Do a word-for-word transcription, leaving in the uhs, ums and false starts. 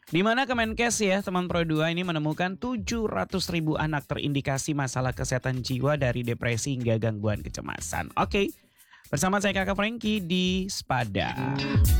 Di mana Kemenkes ya teman Pro dua ini menemukan tujuh ratus ribu anak terindikasi masalah kesehatan jiwa dari depresi hingga gangguan kecemasan. Oke, bersama saya Kakak Frankie di Spada.